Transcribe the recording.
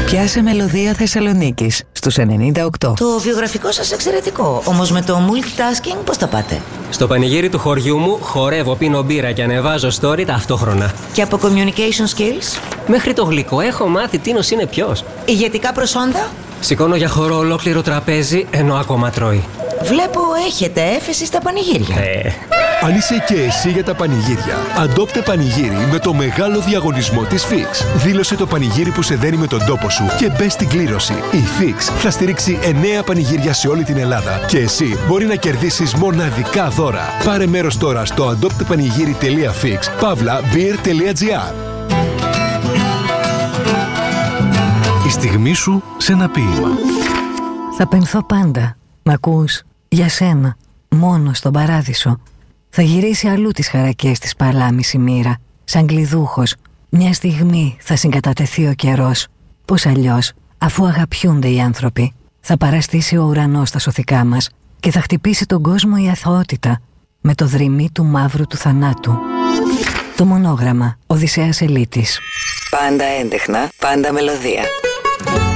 Πιάσε μελωδία Θεσσαλονίκης στους 98. Το βιογραφικό σας εξαιρετικό. Όμως με το multitasking πώς τα πάτε? Στο πανηγύρι του χωριού μου χορεύω, πίνω μπύρα και ανεβάζω story ταυτόχρονα. Και από communication skills? Μέχρι το γλυκό έχω μάθει τίνος είναι ποιος. Ηγετικά προσόντα? Σηκώνω για χορό ολόκληρο τραπέζι ενώ ακόμα τρώει. Βλέπω έχετε έφεση στα πανηγύρια. Αν είσαι και εσύ για τα πανηγύρια, αντόπτε πανηγύρι με το μεγάλο διαγωνισμό της Fix. Δήλωσε το πανηγύρι που σε δένει με τον τόπο σου και μπες στην κλήρωση. Η Fix θα στηρίξει 9 πανηγύρια σε όλη την Ελλάδα και εσύ μπορεί να κερδίσεις μοναδικά δώρα. Πάρε μέρος τώρα στο adoptepanigiri.fix/beer.gr. Η στιγμή σου σε ένα ποίημα. Θα πενθώ πάντα. Μ' ακούς? Για σένα. Μόνο στον παράδεισο. Θα γυρίσει αλλού τις χαρακές της παλάμης η μοίρα. Σαν κλειδούχος. Μια στιγμή θα συγκατατεθεί ο καιρός. Πώς αλλιώς, αφού αγαπιούνται οι άνθρωποι. Θα παραστήσει ο ουρανός στα σωθικά μας και θα χτυπήσει τον κόσμο η αθωότητα με το δρυμί του μαύρου του θανάτου. Το μονόγραμμα Οδυσσέας Ελίτης. Πάντα έντεχνα, πάντα μελωδία.